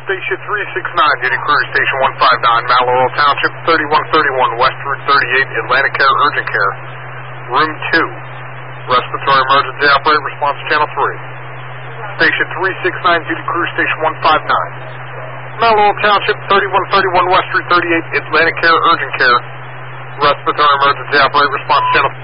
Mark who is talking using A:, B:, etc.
A: Station 369, Duty Crew, Station 159, Mount Laurel Township, 3131 West Route 38, Atlantic Care Urgent Care, Room 2. Respiratory Emergency Operator, response Channel 3. Station 369, Duty Crew, Station 159, Mount Laurel Township, 3131 West Route 38, Atlantic Care Urgent Care, Respiratory Emergency Operator, response Channel 3.